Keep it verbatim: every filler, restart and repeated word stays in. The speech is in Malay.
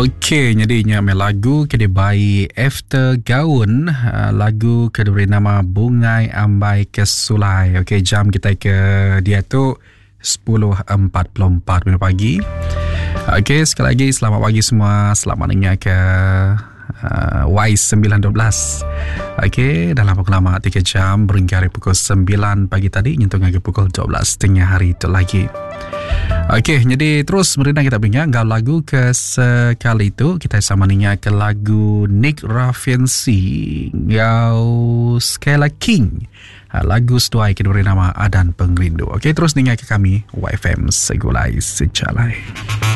Okey, jadinya main lagu kedai After Gaun, uh, lagu kediberi nama Bungai Ambai Kesulai. Okey, jam kita ke dia tu sepuluh empat puluh empat minit pagi. Okey, sekali lagi selamat pagi semua. Selamat dengar ke uh, Y sembilan dua belas. Okey, dalam pukul lama tiga jam beringkari pukul sembilan pagi tadi nyentuh lagi pukul dua belas tengah hari itu lagi. Okey, jadi terus merenang kita punya gau lagu ke sekali itu kita sama dengar ke lagu Nick Rafiansi gau Skala King. Lagu seduai kediberi nama Adan Pengrindu. Okey, terus dengar ke kami Y F M Segulai Sejalai.